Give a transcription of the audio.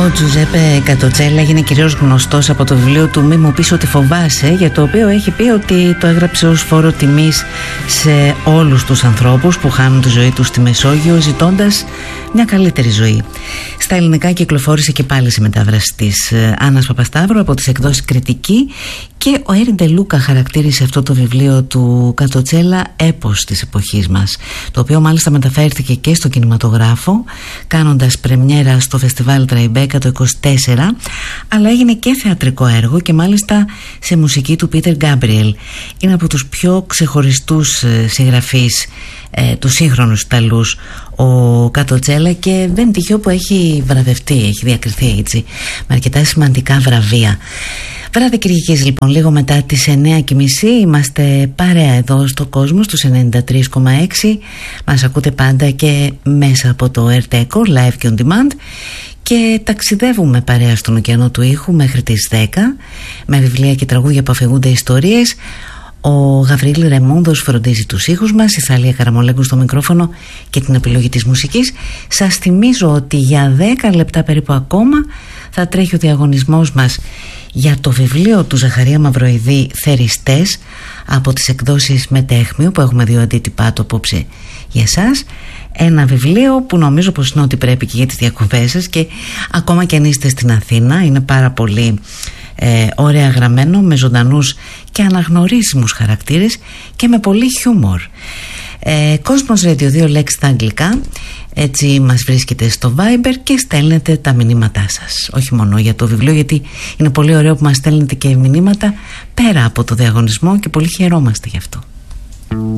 Ο Τζουζέπε Κατοτσέλα έγινε κυρίως γνωστός από το βιβλίο του «Μη μου πεις ότι φοβάσαι», για το οποίο έχει πει ότι το έγραψε ως φόρο τιμής σε όλους τους ανθρώπους που χάνουν τη ζωή τους στη Μεσόγειο ζητώντας μια καλύτερη ζωή. Στα ελληνικά κυκλοφόρησε και πάλι σε μετάφραση της Άννας Παπασταύρου από τις εκδόσεις Κριτική, και ο Έρη Ντελούκα χαρακτήρισε αυτό το βιβλίο του Κατοτσέλα έπος της εποχής μας, το οποίο μάλιστα μεταφέρθηκε και στο κινηματογράφο, κάνοντας πρεμιέρα στο φεστιβάλ Τραϊμπέκα το 24, αλλά έγινε και θεατρικό έργο και μάλιστα σε μουσική του Πίτερ Γκάμπριελ. Είναι από τους πιο ξεχωριστούς συγγραφείς του σύγχρονου Ιταλούς ο Κατοτσέλα, και δεν τυχαίο που έχει βραβευτεί, έχει διακριθεί έτσι με αρκετά σημαντικά βραβεία. Βράδυ Κυριακής λοιπόν, λίγο μετά τις 9:30, είμαστε παρέα εδώ στο κόσμο στους 93,6. Μας ακούτε πάντα και μέσα από το RT Echo, live και on demand, και ταξιδεύουμε παρέα στον ωκεανό του ήχου μέχρι τις 10 με βιβλία και τραγούδια που αφηγούνται ιστορίες. Ο Γαβρίλη Ρεμούντος φροντίζει τους ήχους μας, η Θαλία Καραμολέγκου στο μικρόφωνο και την επιλογή της μουσικής. Σας θυμίζω ότι για 10 λεπτά περίπου ακόμα θα τρέχει ο διαγωνισμός μας για το βιβλίο του Ζαχαρία Μαυροειδή «Θεριστές» από τις εκδόσεις Μετέχμιο, που έχουμε δύο αντίτυπά το απόψε για εσάς. Ένα βιβλίο που νομίζω πως είναι ό,τι πρέπει και για τις διακοπές σας, και ακόμα και αν είστε στην Αθήνα είναι πάρα πολύ ωραία γραμμένο, με ζωντανούς και αναγνωρίσιμους χαρακτήρες και με πολύ χιούμορ. Κόσμος Radio 2 λέξη στα αγγλικά, έτσι μας βρίσκεται στο Viber και στέλνετε τα μηνύματά σας, όχι μόνο για το βιβλίο, γιατί είναι πολύ ωραίο που μας στέλνετε και μηνύματα πέρα από το διαγωνισμό και πολύ χαιρόμαστε γι' αυτό.